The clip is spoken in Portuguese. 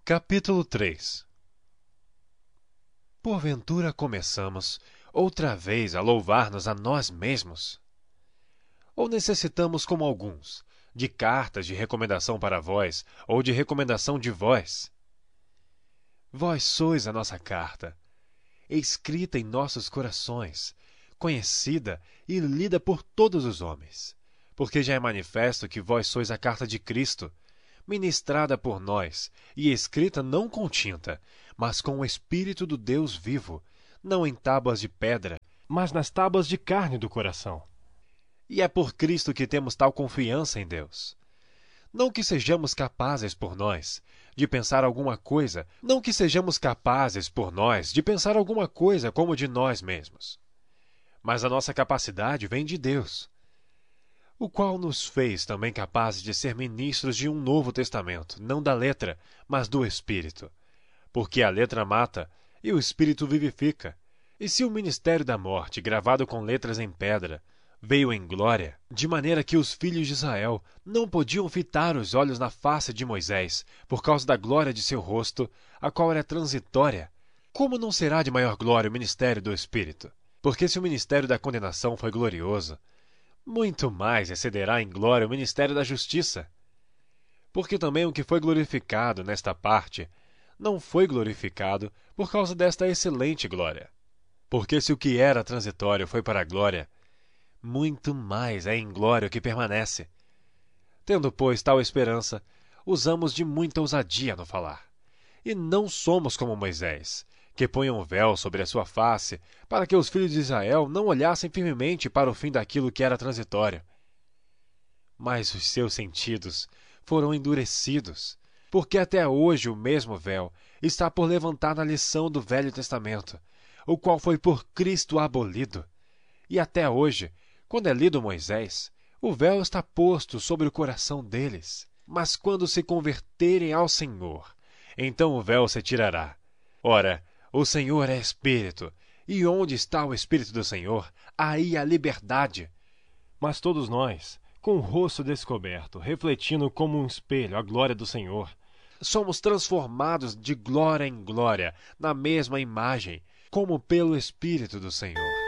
Capítulo 3. Porventura começamos outra vez a louvar-nos a nós mesmos? Ou necessitamos, como alguns, de cartas de recomendação para vós, ou de recomendação de vós? Vós sois a nossa carta, escrita em nossos corações, conhecida e lida por todos os homens, porque já é manifesto que vós sois a carta de Cristo, ministrada por nós e escrita não com tinta, mas com o Espírito do Deus vivo, não em tábuas de pedra, mas nas tábuas de carne do coração. E é por Cristo que temos tal confiança em Deus. Não que sejamos capazes por nós de pensar alguma coisa, como de nós mesmos. Mas a nossa capacidade vem de Deus, o qual nos fez também capazes de ser ministros de um novo testamento, não da letra, mas do Espírito. Porque a letra mata e o Espírito vivifica. E se o ministério da morte, gravado com letras em pedra, veio em glória, de maneira que os filhos de Israel não podiam fitar os olhos na face de Moisés, por causa da glória de seu rosto, a qual era transitória, como não será de maior glória o ministério do Espírito? Porque se o ministério da condenação foi glorioso, muito mais excederá em glória o ministério da justiça. Porque também o que foi glorificado nesta parte não foi glorificado por causa desta excelente glória. Porque se o que era transitório foi para a glória, muito mais é em glória o que permanece. Tendo, pois, tal esperança, usamos de muita ousadia no falar. E não somos como Moisés, que põe um véu sobre a sua face, para que os filhos de Israel não olhassem firmemente para o fim daquilo que era transitório. Mas os seus sentidos foram endurecidos, porque até hoje o mesmo véu está por levantar na lição do Velho Testamento, o qual foi por Cristo abolido. E até hoje, quando é lido Moisés, o véu está posto sobre o coração deles. Mas quando se converterem ao Senhor, então o véu se tirará. Ora, o Senhor é Espírito, e onde está o Espírito do Senhor, aí há liberdade. Mas todos nós, com o rosto descoberto, refletindo como um espelho a glória do Senhor, somos transformados de glória em glória, na mesma imagem, como pelo Espírito do Senhor.